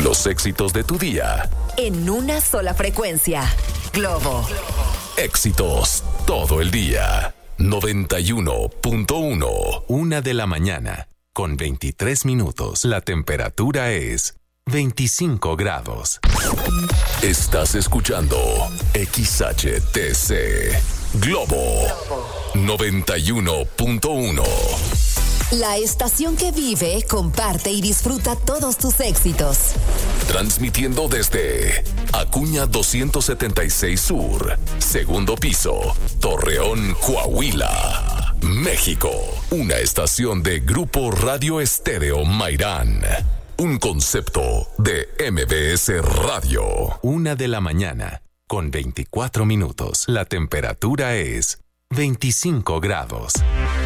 Los éxitos de tu día. En una sola frecuencia. Globo. Éxitos todo el día. 91.1. 1 a.m, con 23 minutos. La temperatura es 25 grados. Estás escuchando XHTC. Globo 91.1. La estación que vive, comparte y disfruta todos tus éxitos. Transmitiendo desde Acuña 276 Sur, segundo piso, Torreón, Coahuila, México. Una estación de Grupo Radio Estéreo Mairán. Un concepto de MBS Radio. 1 a.m, con 24 minutos. La temperatura es 25 grados.